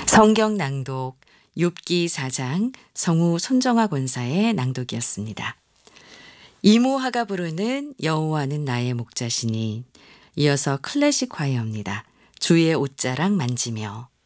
성경 낭독 욥기 4장 성우 손정아 권사의 낭독이었습니다. 이모하가 부르는 여호와는 나의 목자시니 이어서 클래식 과이어입니다. 주의 옷자락 만지며